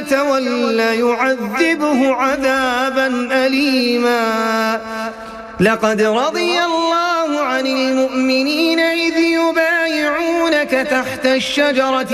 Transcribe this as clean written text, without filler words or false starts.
يتولى يعذبه عذابا أليما. لقد رضي الله عن المؤمنين إذ يبايعونك تحت الشجرة